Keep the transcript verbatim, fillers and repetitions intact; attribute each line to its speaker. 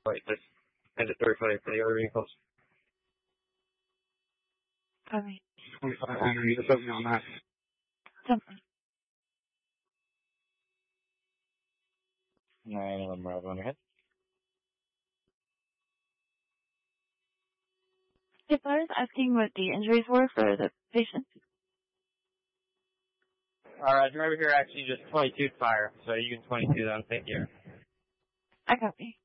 Speaker 1: Right, let's end at thirty-five for the other vehicles.
Speaker 2: Copy.
Speaker 3: twenty-five Henry, you're building on that.
Speaker 2: Something.
Speaker 4: nine eleven Bravo on your head.
Speaker 2: If I was asking what the injuries were for the patient.
Speaker 1: Alright, remember here actually just twenty-two fire, so you can twenty-two that'll take care.
Speaker 2: I copy.